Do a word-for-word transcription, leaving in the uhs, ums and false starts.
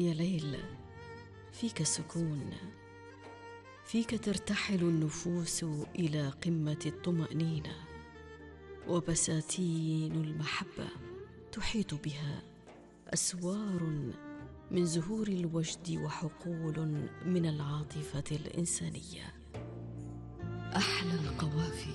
يا ليل، فيك سكون، فيك ترتحل النفوس إلى قمة الطمأنينة، وبساتين المحبة تحيط بها أسوار من زهور الوجد وحقول من العاطفة الإنسانية. أحلى القوافي